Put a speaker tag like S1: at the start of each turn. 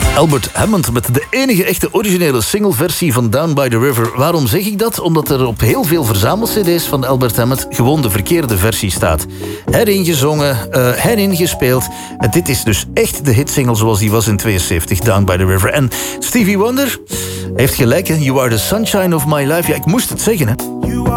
S1: Albert Hammond met de enige echte originele singleversie van Down by the River. Waarom zeg ik dat? Omdat er op heel veel verzamel-cd's van Albert Hammond gewoon de verkeerde versie staat. Heringezongen, heringespeeld. En dit is dus echt de hitsingle zoals die was in 72, Down by the River. En Stevie Wonder heeft gelijk, hè? You are the sunshine of my life. Ja, ik moest het zeggen, hè.